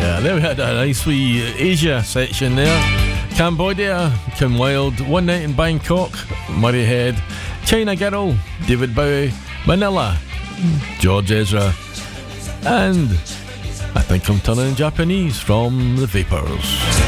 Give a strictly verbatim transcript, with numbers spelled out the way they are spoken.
Yeah, there we had a nice wee Asia section there. Cambodia, Kim Wilde, One Night in Bangkok, Murray Head, China Girl, David Bowie, Manila, George Ezra, and I think I'm turning Japanese from The Vapors.